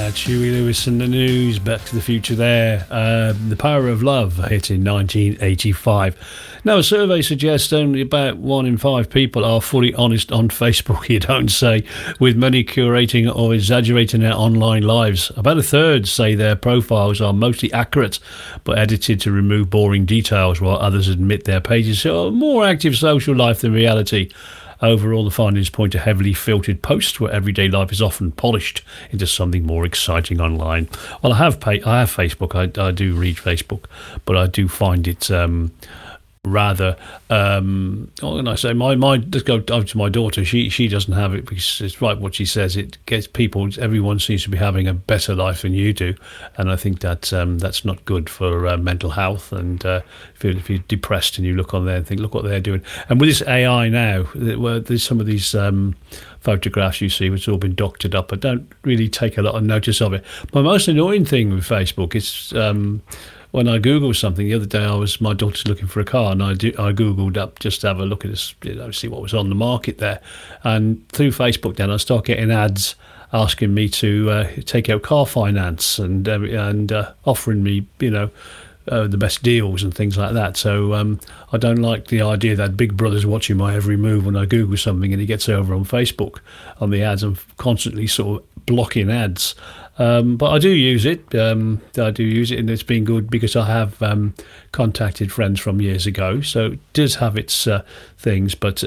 Huey Lewis and the News, Back to the Future there. The Power of Love hit in 1985. Now, a survey suggests only about 1 in 5 people are fully honest on Facebook, you don't say, with many curating or exaggerating their online lives. About a third say their profiles are mostly accurate but edited to remove boring details, while others admit their pages show a more active social life than reality. Overall, the findings point to heavily filtered posts where everyday life is often polished into something more exciting online. Well, I have Facebook. I do read Facebook, but I do find it rather what can I say, my let's go over to my daughter. She doesn't have it because it's right what she says, it gets people, everyone seems to be having a better life than you do, and I think that that's not good for mental health. And if you're depressed and you look on there and think, look what they're doing, and with this AI now, there's some of these photographs you see which have all been doctored up. I don't really take a lot of notice of it. My most annoying thing with Facebook is when I Google something. The other day, my daughter's looking for a car, and I Googled up just to have a look at this, see what was on the market there. And through Facebook, then I start getting ads asking me to take out car finance and offering me, the best deals and things like that. So I don't like the idea that Big Brother's watching my every move when I Google something and he gets over on Facebook on the ads. I'm constantly sort of blocking ads. But I do use it. And it's been good because I have contacted friends from years ago. So it does have its things, but